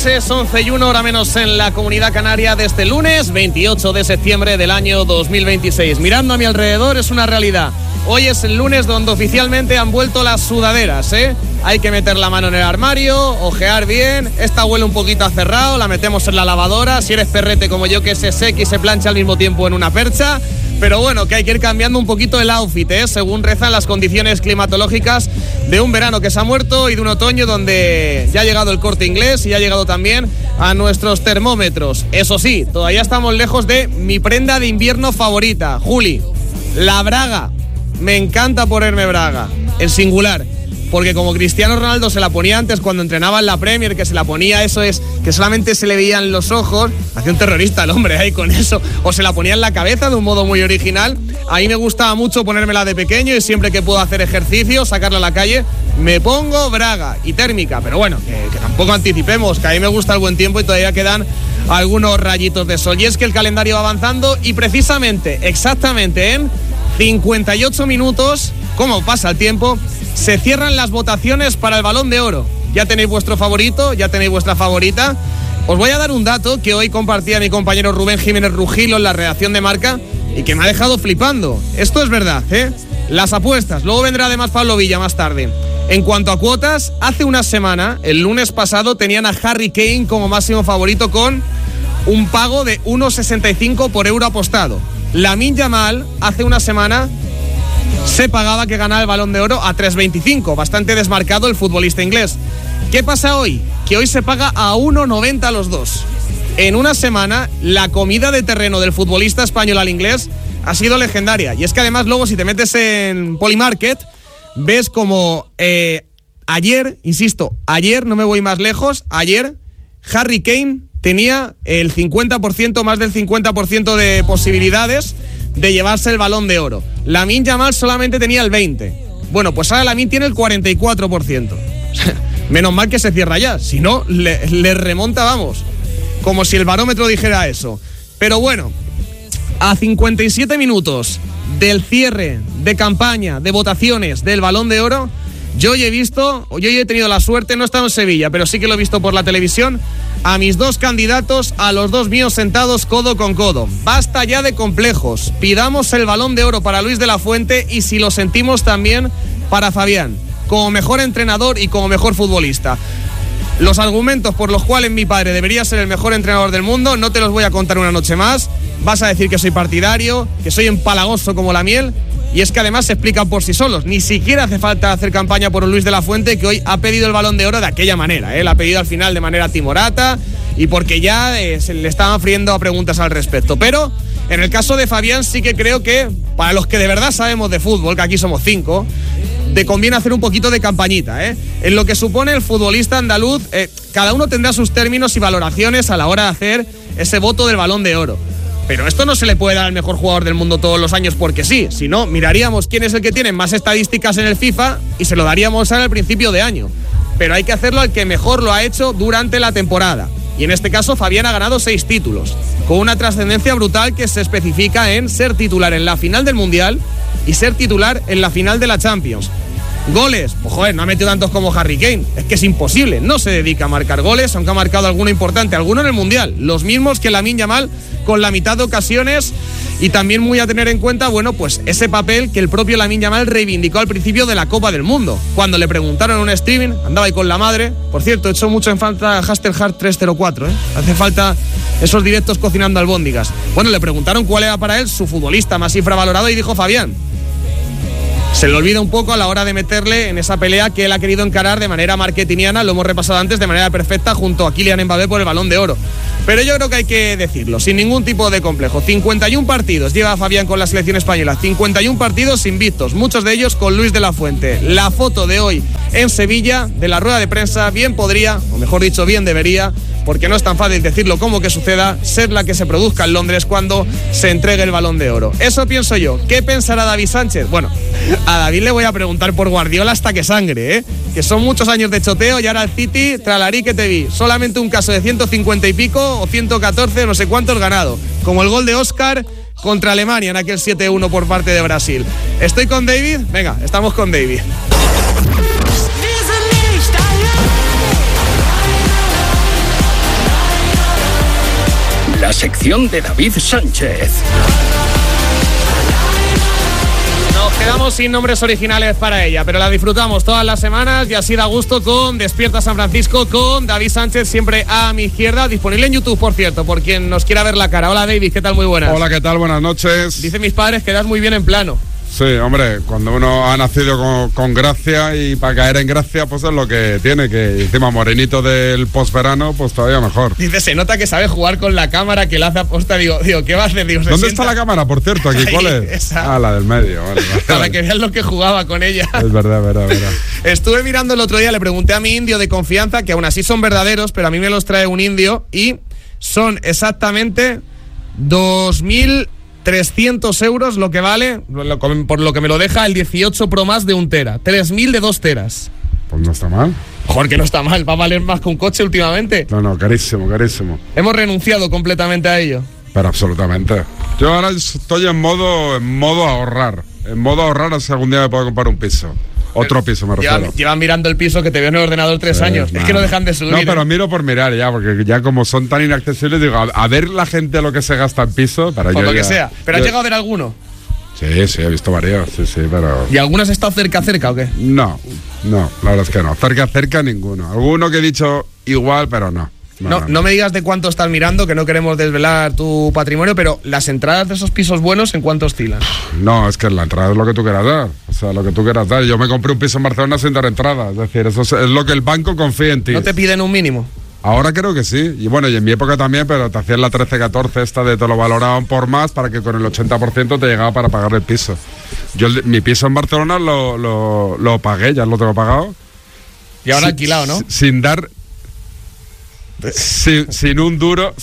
noches, 11:01, hora menos en la Comunidad Canaria de este lunes 28 de septiembre del año 2026. Mirando a mi alrededor es una realidad. Hoy es el lunes donde oficialmente han vuelto las sudaderas, ¿eh? Hay que meter la mano en el armario, ojear bien. Esta huele un poquito a cerrado, la metemos en la lavadora. Si eres perrete como yo, que se seque y se plancha al mismo tiempo en una percha. Pero bueno, que hay que ir cambiando un poquito el outfit, ¿eh? Según rezan las condiciones climatológicas de un verano que se ha muerto y de un otoño donde ya ha llegado el Corte Inglés y ya ha llegado también a nuestros termómetros. Eso sí, todavía estamos lejos de mi prenda de invierno favorita, Juli, la braga. Me encanta ponerme braga, en singular, porque como Cristiano Ronaldo se la ponía antes cuando entrenaba en la Premier, que se la ponía, eso es, que solamente se le veían los ojos, hacía un terrorista el hombre ahí con eso, o se la ponía en la cabeza de un modo muy original. A mí me gustaba mucho ponérmela de pequeño y siempre que puedo hacer ejercicio, sacarla a la calle, me pongo braga y térmica, pero bueno, que tampoco anticipemos, que a mí me gusta el buen tiempo y todavía quedan algunos rayitos de sol. Y es que el calendario va avanzando y precisamente, exactamente en 58 minutos, ¿cómo pasa el tiempo?, se cierran las votaciones para el Balón de Oro. Ya tenéis vuestro favorito, ya tenéis vuestra favorita. Os voy a dar un dato que hoy compartía mi compañero Rubén Jiménez Rugilo en la redacción de Marca y que me ha dejado flipando. Esto es verdad, ¿eh? Las apuestas, luego vendrá además Pablo Villa más tarde. En cuanto a cuotas, hace una semana, el lunes pasado, tenían a Harry Kane como máximo favorito con un pago de 1,65 por euro apostado. Lamine Yamal hace una semana se pagaba que ganara el Balón de Oro a 3,25, bastante desmarcado el futbolista inglés. ¿Qué pasa hoy? Que hoy se paga a 1,90 los dos. En una semana, la comida de terreno del futbolista español al inglés ha sido legendaria. Y es que además luego si te metes en Polymarket, ves como ayer, insisto, ayer, no me voy más lejos, ayer Harry Kane tenía el 50%, más del 50% de posibilidades de llevarse el Balón de Oro. Lamine Yamal solamente tenía el 20%. Bueno, pues ahora Lamine tiene el 44%. Menos mal que se cierra ya, si no, le remonta, vamos, como si el barómetro dijera eso. Pero bueno, a 57 minutos del cierre de campaña de votaciones del Balón de Oro, yo he tenido la suerte, no he estado en Sevilla, pero sí que lo he visto por la televisión, a mis dos candidatos, a los dos míos sentados codo con codo. Basta ya de complejos, pidamos el Balón de Oro para Luis de la Fuente y si lo sentimos también para Fabián, como mejor entrenador y como mejor futbolista. Los argumentos por los cuales mi padre debería ser el mejor entrenador del mundo no te los voy a contar una noche más. Vas a decir que soy partidario, que soy empalagoso como la miel. Y es que además se explican por sí solos. Ni siquiera hace falta hacer campaña por un Luis de la Fuente que hoy ha pedido el Balón de Oro de aquella manera. Él ha pedido al final de manera timorata y porque ya se le estaban friendo a preguntas al respecto. Pero en el caso de Fabián sí que creo que para los que de verdad sabemos de fútbol, que aquí somos 5, te conviene hacer un poquito de campañita, ¿eh? En lo que supone el futbolista andaluz, cada uno tendrá sus términos y valoraciones a la hora de hacer ese voto del Balón de Oro. Pero esto no se le puede dar al mejor jugador del mundo todos los años porque sí. Si no, miraríamos quién es el que tiene más estadísticas en el FIFA y se lo daríamos al principio de año. Pero hay que hacerlo al que mejor lo ha hecho durante la temporada. Y en este caso Fabián ha ganado 6 títulos, con una trascendencia brutal que se especifica en ser titular en la final del Mundial y ser titular en la final de la Champions. Goles, pues joder, no ha metido tantos como Harry Kane, es que es imposible, no se dedica a marcar goles, aunque ha marcado alguno importante, alguno en el Mundial, los mismos que Lamine Yamal con la mitad de ocasiones. Y también muy a tener en cuenta, bueno, pues ese papel que el propio Lamine Yamal reivindicó al principio de la Copa del Mundo, cuando le preguntaron en un streaming, andaba ahí con la madre. Por cierto, he hecho mucho en falta Hastelhard 304, hace falta esos directos cocinando albóndigas. Bueno, le preguntaron cuál era para él su futbolista más infravalorado y dijo Fabián. Se le olvida un poco a la hora de meterle en esa pelea que él ha querido encarar de manera marketingiana, lo hemos repasado antes, de manera perfecta junto a Kylian Mbappé por el Balón de Oro. Pero yo creo que hay que decirlo, sin ningún tipo de complejo. 51 partidos lleva Fabián con la selección española, 51 partidos invictos, muchos de ellos con Luis de la Fuente. La foto de hoy en Sevilla, de la rueda de prensa, bien podría, o mejor dicho, bien debería, porque no es tan fácil decirlo como que suceda, ser la que se produzca en Londres cuando se entregue el Balón de Oro. Eso pienso yo. ¿Qué pensará David Sánchez? Bueno, a David le voy a preguntar por Guardiola hasta que sangre, que son muchos años de choteo y ahora el City, tralarí que te vi. Solamente un caso de 150 y pico o 114, no sé cuántos ganado. Como el gol de Oscar contra Alemania en aquel 7-1 por parte de Brasil. ¿Estoy con David? Venga, estamos con David. la sección de David Sánchez. Nos quedamos sin nombres originales para ella, pero la disfrutamos todas las semanas y así da gusto con Despierta San Francisco con David Sánchez, siempre a mi izquierda, disponible en YouTube, por cierto, por quien nos quiera ver la cara. Hola David, ¿qué tal? Muy buenas. Hola, ¿qué tal? Buenas noches. Dicen mis padres que das muy bien en plano. Sí, hombre, cuando uno ha nacido con gracia y para caer en gracia, pues es lo que tiene, que encima morenito del posverano, pues todavía mejor. Dice, se nota que sabe jugar con la cámara, que la hace aposta. Digo, ¿qué va a hacer? Digo, ¿dónde está la cámara, por cierto? Aquí, ¿cuál es? Esa. Ah, la del medio, vale. Para que vean lo que jugaba con ella. Es verdad. Estuve mirando el otro día, le pregunté a mi indio de confianza, que aún así son verdaderos, pero a mí me los trae un indio, y son exactamente 2.300 euros lo que vale, por lo que me lo deja el 18 Pro Max de 1 tera. 3.000 de 2 teras. Pues no está mal. Joder, que no está mal, va a valer más que un coche últimamente. No, carísimo. Hemos renunciado completamente a ello. Pero absolutamente. Yo ahora estoy en modo ahorrar. En modo ahorrar, si algún día me puedo comprar un piso. Otro piso, me refiero. Llevan mirando el piso que te veo en el ordenador 3 años. Es que no dejan de subir. No, pero miro por mirar ya, porque ya como son tan inaccesibles, digo, a ver la gente lo que se gasta en piso. Para por yo lo ya, que sea. ¿Pero has llegado a ver alguno? Sí, he visto varios, sí, pero... ¿Y alguno has estado cerca o qué? No, la verdad es que no. Cerca ninguno. Alguno que he dicho igual, pero no. No me digas de cuánto estás mirando, que no queremos desvelar tu patrimonio, pero las entradas de esos pisos buenos, ¿en cuánto oscilan? No, es que la entrada es lo que tú quieras dar. O sea, lo que tú quieras dar. Yo me compré un piso en Barcelona sin dar entrada. Es decir, eso es lo que el banco confía en ti. ¿No te piden un mínimo? Ahora creo que sí. Y bueno, y en mi época también, pero te hacían la 13-14 esta de te lo valoraban por más para que con el 80% te llegaba para pagar el piso. Yo mi piso en Barcelona lo pagué, ya lo tengo pagado. Y ahora alquilado, ¿no? Sin dar... Sin un duro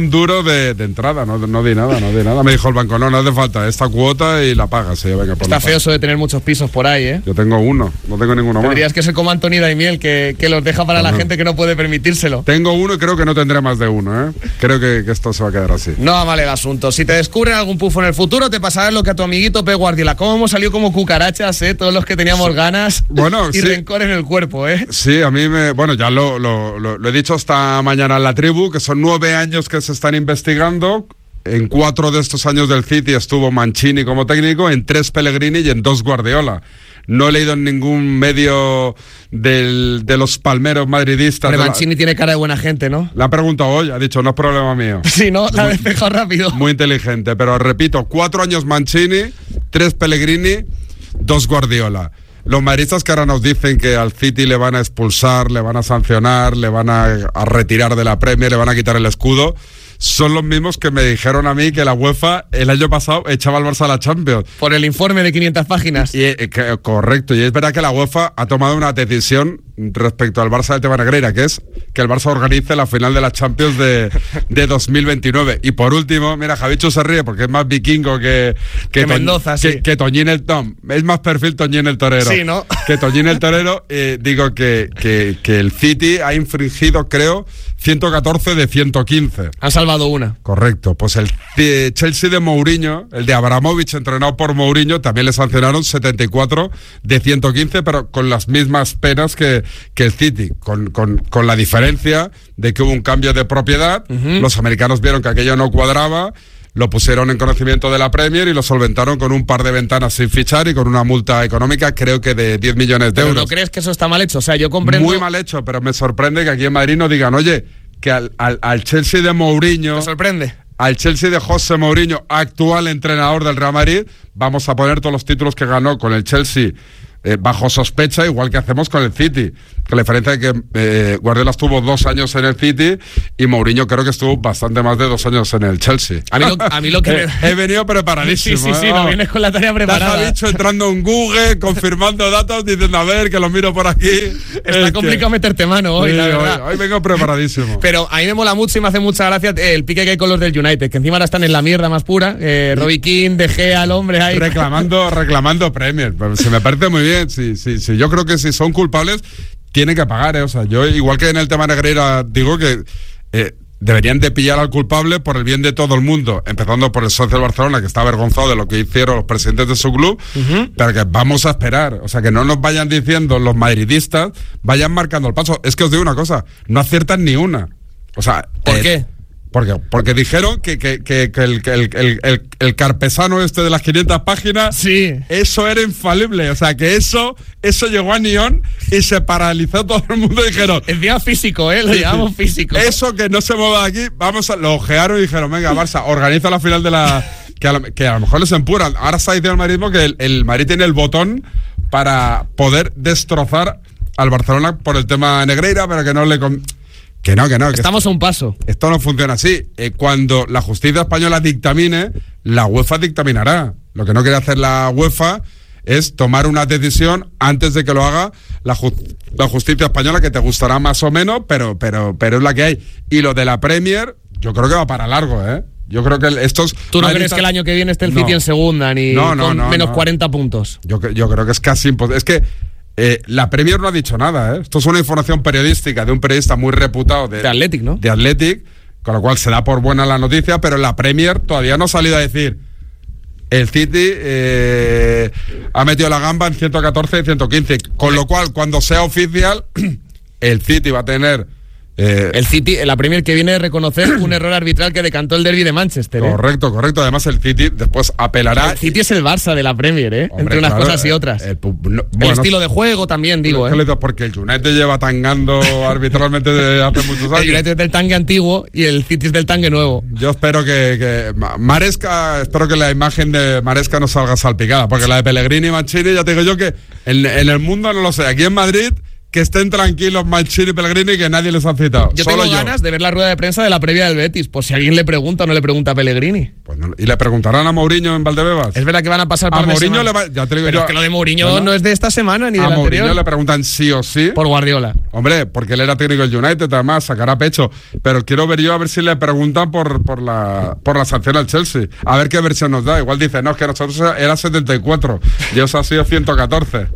de entrada, no di nada. Me dijo el banco, no hace falta esta cuota y la pagas. Y yo, venga, está feo eso de tener muchos pisos por ahí, ¿eh? Yo tengo uno, no tengo ninguno más. Tendrías que ser como Anthony Daimiel, que los deja para la gente que no puede permitírselo. Tengo uno y creo que no tendré más de uno, ¿eh? Creo que esto se va a quedar así. No va mal el asunto. Si te descubren algún pufo en el futuro, te pasará lo que a tu amiguito Pep Guardiola. Cómo hemos salido como cucarachas, ¿eh? Todos los que teníamos ganas y rencor en el cuerpo, ¿eh? Sí, a mí ya lo he dicho esta mañana en la tribu, que son 9 años que se están investigando. En 4 de estos años del City estuvo Mancini como técnico, en 3 Pellegrini y en 2 Guardiola. No he leído en ningún medio de los palmeros madridistas. Pero Mancini tiene cara de buena gente, ¿no? Le han preguntado hoy, ha dicho, no es problema mío. Sí, ¿no? La ha despejado rápido. Muy inteligente, pero repito, 4 años Mancini, 3 Pellegrini, 2 Guardiola. Los madridistas que ahora nos dicen que al City le van a expulsar, le van a sancionar, le van a retirar de la Premier, le van a quitar el escudo, son los mismos que me dijeron a mí que la UEFA el año pasado echaba al Barça a la Champions. Por el informe de 500 páginas. Correcto, y es verdad que la UEFA ha tomado una decisión respecto al Barça del tema Negreira, que es que el Barça organice la final de la Champions de 2029. Y por último, mira, Javichu se ríe porque es más vikingo que Mendoza, sí. Que Toñín el Tom. Es más perfil Toñín el Torero. Sí, ¿no? Que Toñín el Torero, digo que el City ha infringido, creo, 114 de 115. Han salvado una. Correcto. Pues el Chelsea de Mourinho, el de Abramovich, entrenado por Mourinho, también le sancionaron 74 de 115, pero con las mismas penas que el City, con la diferencia de que hubo un cambio de propiedad. Los americanos vieron que aquello no cuadraba, lo pusieron en conocimiento de la Premier y lo solventaron con un par de ventanas sin fichar y con una multa económica, creo que de 10 millones de euros. ¿No crees que eso está mal hecho? O sea, yo comprendo... Muy mal hecho, pero me sorprende que aquí en Madrid no digan, oye, que al Chelsea de Mourinho... ¿Te sorprende? Al Chelsea de José Mourinho, actual entrenador del Real Madrid, vamos a poner todos los títulos que ganó con el Chelsea bajo sospecha, igual que hacemos con el City. Que la diferencia es que Guardiola estuvo 2 años en el City y Mourinho creo que estuvo bastante más de 2 años en el Chelsea. A mí lo que he venido preparadísimo. Sí, no vienes con la tarea preparada. Te has dicho entrando en Google, confirmando datos, diciendo a ver, que lo miro por aquí. Está complicado meterte mano hoy, la verdad. Hoy vengo preparadísimo. Pero a mí me mola mucho y me hace mucha gracia el pique que hay con los del United, que encima ahora están en la mierda más pura. Robbie Keane, De Gea, el hombre ahí. Reclamando Premier. Pero se me parece muy bien. Sí, yo creo que si son culpables tienen que pagar, O sea, yo, igual que en el tema Negreira, digo que deberían de pillar al culpable por el bien de todo el mundo, empezando por el socio del Barcelona, que está avergonzado de lo que hicieron los presidentes de su club, pero que vamos a esperar, o sea, que no nos vayan diciendo los madridistas, vayan marcando el paso. Es que os digo una cosa, no aciertan ni una. O sea, ¿por qué? Porque dijeron que el carpesano este de las 500 páginas, sí, eso era infalible. O sea, que eso llegó a Nyon y se paralizó todo el mundo y dijeron... Encima físico, lo llamamos físico. Eso que no se mueva de aquí, lo ojearon y dijeron, venga, Barça, organiza la final de la... Que a lo mejor les empuran. Ahora se ha dicho el madridismo que el Madrid tiene el botón para poder destrozar al Barcelona por el tema Negreira, pero que no le... Que no. Estamos a un paso. Esto no funciona así. Cuando la justicia española dictamine, la UEFA dictaminará. Lo que no quiere hacer la UEFA es tomar una decisión antes de que lo haga la justicia española, que te gustará más o menos, pero es la que hay. Y lo de la Premier, yo creo que va para largo, ¿eh? Yo creo que estos... ¿Tú no crees que el año que viene esté el City en segunda, ni con menos 40 puntos? Yo creo que es casi imposible. Es que la Premier no ha dicho nada, ¿eh? Esto es una información periodística de un periodista muy reputado de Athletic, ¿no? De Athletic, con lo cual se da por buena la noticia, pero la Premier todavía no ha salido a decir el City ha metido la gamba en 114 y 115, con lo cual cuando sea oficial el City va a tener... el City, en la Premier que viene de reconocer un error arbitral que decantó el derbi de Manchester. Correcto. Además, el City después apelará. El City es el Barça de la Premier, Hombre, entre unas cosas y otras. El estilo de juego también, digo. Porque el United lleva tangando arbitralmente desde hace muchos años. El United es del tangue antiguo y el City es del tangue nuevo. Yo espero que Maresca, espero que la imagen de Maresca no salga salpicada, porque la de Pellegrini y Mancini, ya te digo yo que en el mundo no lo sé. Aquí en Madrid, que estén tranquilos Mancini y Pellegrini, que nadie les ha citado. Yo tengo ganas de ver la rueda de prensa de la previa del Betis, por si alguien le pregunta o no le pregunta a Pellegrini. Pues no, ¿y le preguntarán a Mourinho en Valdebebas? Es verdad que van a pasar a Mourinho ya te digo. Pero es que lo de Mourinho no es de esta semana ni de la anterior. A Mourinho le preguntan sí o sí. Por Guardiola. Hombre, porque él era técnico del United, además sacará pecho. Pero quiero ver a ver si le preguntan por la sanción al Chelsea. A ver qué versión nos da. Igual dice, no, es que nosotros era 74 y eso ha sido 114.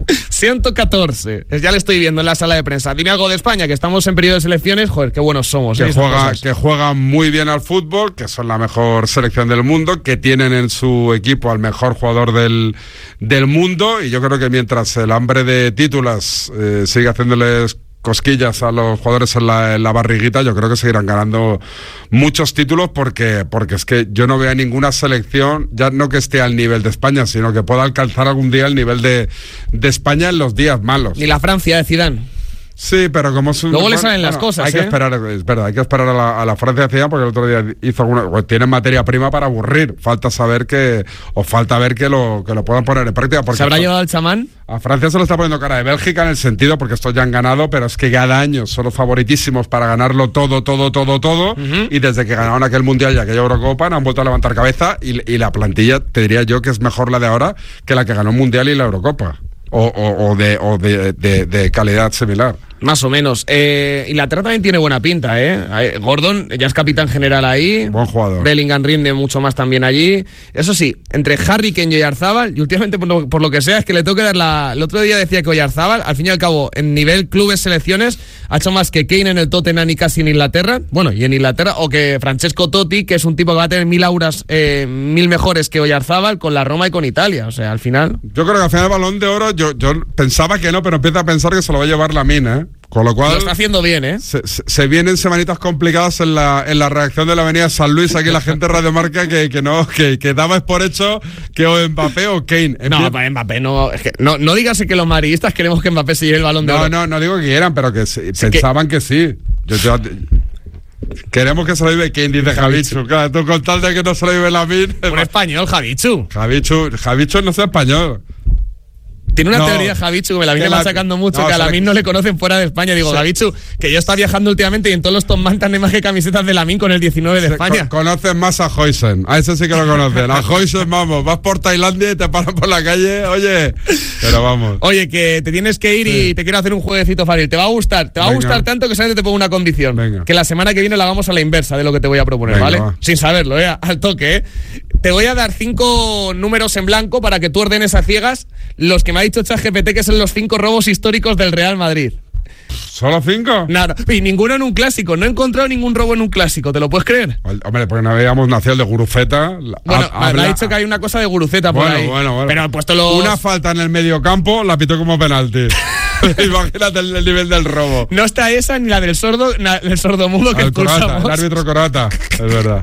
114. Ya le estoy viendo en la sala de prensa. Dime algo de España, que estamos en periodo de selecciones. Joder, qué buenos somos. Que juegan muy bien al fútbol, que son la mejor selección del mundo, que tienen en su equipo al mejor jugador del mundo, y yo creo que mientras el hambre de títulos sigue haciéndoles cosquillas a los jugadores en la barriguita, yo creo que seguirán ganando muchos títulos, porque es que yo no veo a ninguna selección, ya no que esté al nivel de España, sino que pueda alcanzar algún día el nivel de España en los días malos. Ni la Francia de Zidane. Sí, pero como luego le salen las cosas. Hay que esperar, es verdad, hay que esperar a la Francia de Zidane, porque el otro día hizo tienen materia prima para aburrir. Falta ver que lo puedan poner en práctica. Porque ¿se habrá llevado al chamán? A Francia se lo está poniendo cara de Bélgica, en el sentido, porque estos ya han ganado, pero es que cada año son los favoritísimos para ganarlo todo. Y desde que ganaron aquel Mundial y aquella Eurocopa, no han vuelto a levantar cabeza, y la plantilla, te diría yo, que es mejor la de ahora que la que ganó el Mundial y la Eurocopa. O de calidad similar. Más o menos. Inglaterra también tiene buena pinta, ¿eh? Gordon ya es capitán general ahí. Buen jugador. Bellingham rinde mucho más también allí. Eso sí, entre Harry Kane y Oyarzábal, y últimamente por lo que sea, es que le tengo que dar el otro día decía que Oyarzábal, al fin y al cabo, en nivel clubes, selecciones, ha hecho más que Kane en el Tottenham y casi en Inglaterra. Bueno, y en Inglaterra, o que Francesco Totti, que es un tipo que va a tener 1000 auras, 1000 mejores que Oyarzábal con la Roma y con Italia. O sea, al final... Yo creo que al final el Balón de Oro, yo pensaba que no, pero empiezo a pensar que se lo va a llevar Lamine, ¿eh? Con lo cual... Lo está haciendo bien, ¿eh? Se vienen semanitas complicadas en la reacción de la avenida San Luis, aquí la gente de Radio Marca que daba por hecho que o Mbappé o Kane. No, para Mbappé no... Es que no digas que los madridistas queremos que Mbappé se lleve el Balón de Oro. No digo que quieran, pero que pensaban que sí. Queremos que se lo lleve Kane, dice Javichu. Claro, tú con tal de que no se lo lleve Lamine... Un español, Javichu. Javichu no es español. Tiene una teoría, Javichu, que me la viene sacando mucho, que a Lamine no le conocen fuera de España. Digo, sí. Javichu, que yo está viajando últimamente y en todos los Tom Mantan hay más que camisetas de Lamine con el 19 de España. Conocen más a Huijsen, a ese sí que lo conocen. A Huijsen, vamos, vas por Tailandia y te paran por la calle, oye, pero vamos. Oye, que te tienes que ir y te quiero hacer un jueguecito fácil. Te va a gustar tanto que solamente te pongo una condición. Venga. Que la semana que viene la hagamos a la inversa de lo que te voy a proponer, ¿vale? Va. Sin saberlo, al toque, Te voy a dar 5 números en blanco para que tú ordenes a ciegas los que me ha dicho ChatGPT que son los 5 robos históricos del Real Madrid. ¿Solo 5? Nada, y ninguno en un clásico. No he encontrado ningún robo en un clásico, ¿te lo puedes creer? Hombre, porque no habíamos nacido el de Guruceta. Bueno, me ha dicho que hay una cosa de Guruceta por ahí. Bueno. Pero han puesto una falta en el medio campo, la pitó como penalti. Imagínate el nivel del robo. No está esa ni la del sordomudo que expulsamos. El árbitro Corata, es verdad.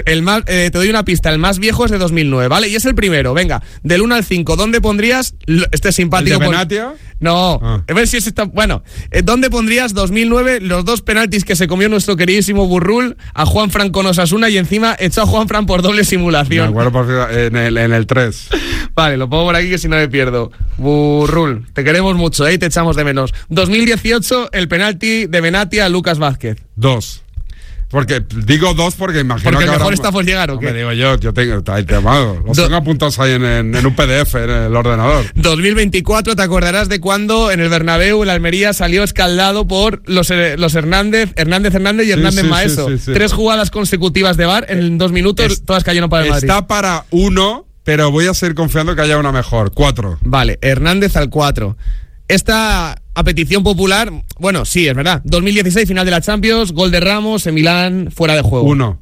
Te doy una pista, el más viejo es de 2009, ¿vale? Y es el primero, venga, del 1 al 5, ¿dónde pondrías, este es simpático? ¿El de Benatia? No, a ver si está, bueno, ¿dónde pondrías 2009 los 2 penaltis que se comió nuestro queridísimo Burrul a Juanfran con Osasuna y encima echó a Juanfran por doble simulación? Me acuerdo en el 3. Vale, lo pongo por aquí que si no me pierdo. Burrul, te queremos mucho, y te echamos de menos. 2018, el penalti de Benatia a Lucas Vázquez. 2. Porque digo 2 porque imagino porque que mejor está por llegar, ¿o qué? Me digo yo tengo ahí temado. Los tengo apuntados ahí en un PDF en el ordenador. 2024, te acordarás de cuando en el Bernabéu, el Almería salió escaldado por los Hernández y Hernández Maeso. Sí. 3 jugadas consecutivas de VAR en 2 minutos, todas cayeron para el Madrid. Está para 1, pero voy a seguir confiando que haya una mejor. 4. Vale, Hernández al 4. Esta a petición popular, bueno, sí, es verdad. 2016, final de la Champions, gol de Ramos en Milán, fuera de juego. 1.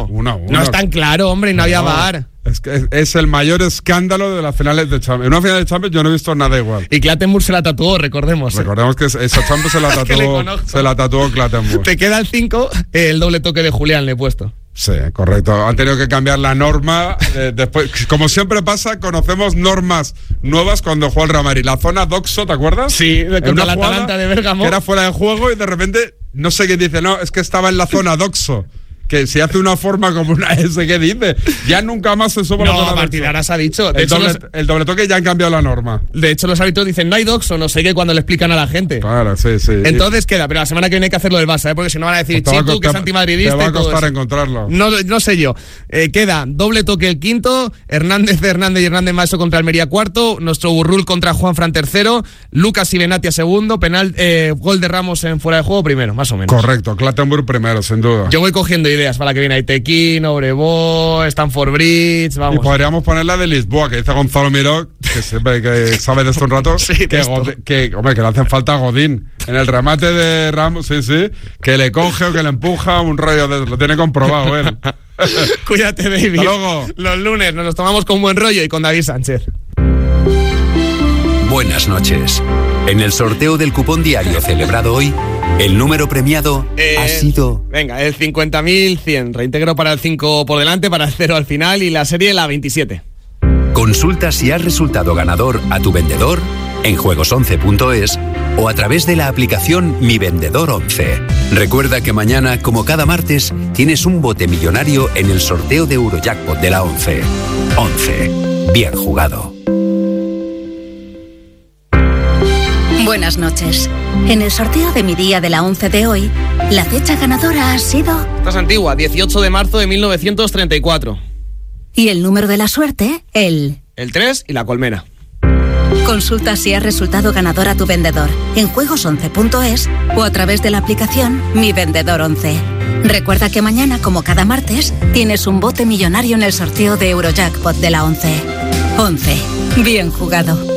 No es tan claro, hombre, no había VAR. Es que es el mayor escándalo de las finales de Champions. En una final de Champions yo no he visto nada igual. Y Clattenburg se la tatuó, recordemos. Recordemos que esa Champions se la tatuó Clattenburg. Te queda el 5, el doble toque de Julián le he puesto. Sí, correcto. Han tenido que cambiar la norma. Después, como siempre pasa, conocemos normas nuevas cuando juega el Real Madrid. La zona Doxo, ¿te acuerdas? Sí, contra la Atalanta de Bérgamo. Que era fuera de juego y de repente, no sé qué dice, no, es que estaba en la zona Doxo. Que si hace una forma como una S, ¿qué dice? Ya nunca más se sube la zona a partir de ahora se ha dicho. El doble toque ya han cambiado la norma. De hecho, los árbitros dicen, no hay doxo, no sé qué, cuando le explican a la gente. Claro, sí. Entonces queda, pero la semana que viene hay que hacerlo del Barça, porque si no van a decir, Chico, que es antimadridista. Te va a costar encontrarlo. No sé yo. Queda doble toque el 5, Hernández y Hernández Maeso contra Almería 4, nuestro Burrul contra Juanfran 3, Lucas y Benatia 2, gol de Ramos en fuera de juego primero, más o menos. Correcto, Clattenburg primero, sin duda. Yo voy cogiendo ideas para la que viene ahí. Tequín, Obrevó, Stamford Bridge, vamos. Y podríamos poner la de Lisboa, que dice Gonzalo Miró, que siempre que sabe de esto un rato, sí, que le hacen falta a Godín. En el remate de Ramos, sí, que le coge o que le empuja un rollo, lo tiene comprobado él. Cuídate, David. Hasta luego. Los lunes nos los tomamos con buen rollo y con David Sánchez. Buenas noches. En el sorteo del cupón diario celebrado hoy, el número premiado ha sido... Venga, el 50.100. Reintegro para el 5 por delante, para el 0 al final y la serie la 27. Consulta si has resultado ganador a tu vendedor en juegos11.es o a través de la aplicación Mi Vendedor 11. Recuerda que mañana, como cada martes, tienes un bote millonario en el sorteo de Eurojackpot de la 11. 11. Bien jugado. Buenas noches. En el sorteo de mi día de la 11 de hoy, la fecha ganadora ha sido... Esta es antigua, 18 de marzo de 1934. Y el número de la suerte, el 3 y la colmena. Consulta si has resultado ganador a tu vendedor en juegos11.es o a través de la aplicación Mi Vendedor 11. Recuerda que mañana, como cada martes, tienes un bote millonario en el sorteo de Eurojackpot de la 11. 11. Bien jugado.